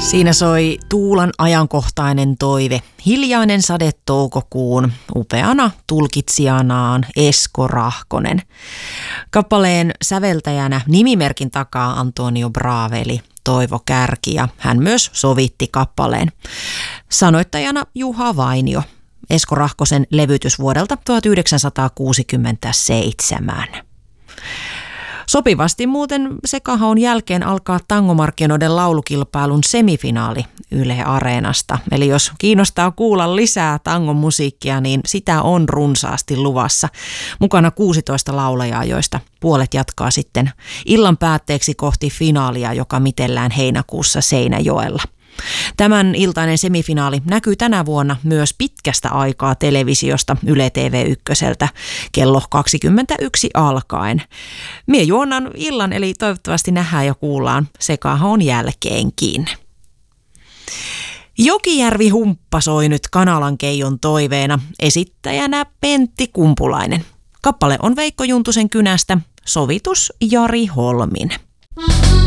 Siinä soi Tuulan ajankohtainen toive, hiljainen sade toukokuun, upeana tulkitsijanaan Esko Rahkonen. Kappaleen säveltäjänä nimimerkin takaa Antonio Braveli, Toivo Kärki, ja hän myös sovitti kappaleen. Sanoittajana Juha Vainio. Esko Rahkosen levytys vuodelta 1967. Sopivasti muuten Sekahaun jälkeen alkaa tangomarkkinoiden laulukilpailun semifinaali Yle Areenasta. Eli jos kiinnostaa kuulla lisää tangon musiikkia, niin sitä on runsaasti luvassa. Mukana 16 laulajaa, joista puolet jatkaa sitten illan päätteeksi kohti finaalia, joka mitellään heinäkuussa Seinäjoella. Tämän iltainen semifinaali näkyy tänä vuonna myös pitkästä aikaa televisiosta Yle TV1 kello 21 alkaen. Mie juonnan illan, eli toivottavasti nähdään ja kuullaan Sekahaun jälkeenkin. Jokijärvi Humppa soi nyt Kanalan Keijon toiveena, esittäjänä Pentti Kumpulainen. Kappale on Veikko Juntusen kynästä, sovitus Jari Holmin.